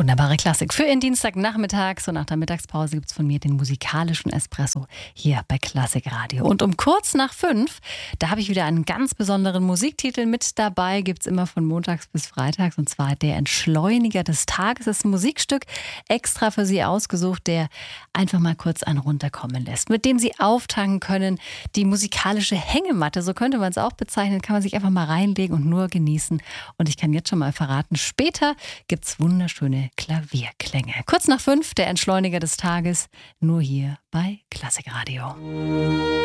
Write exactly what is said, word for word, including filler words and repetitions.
Wunderbare Klassik für Ihren Dienstagnachmittag. So nach der Mittagspause gibt es von mir den musikalischen Espresso hier bei Klassikradio. Und um kurz nach fünf, da habe ich wieder einen ganz besonderen Musiktitel mit dabei. Gibt es immer von montags bis freitags, und zwar der Entschleuniger des Tages. Das ist ein Musikstück extra für Sie ausgesucht, der einfach mal kurz einen runterkommen lässt, mit dem Sie auftanken können. Die musikalische Hängematte, so könnte man es auch bezeichnen, kann man sich einfach mal reinlegen und nur genießen. Und ich kann jetzt schon mal verraten, später gibt es wunderschöne Klavierklänge. Kurz nach fünf, der Entschleuniger des Tages, nur hier bei Klassikradio.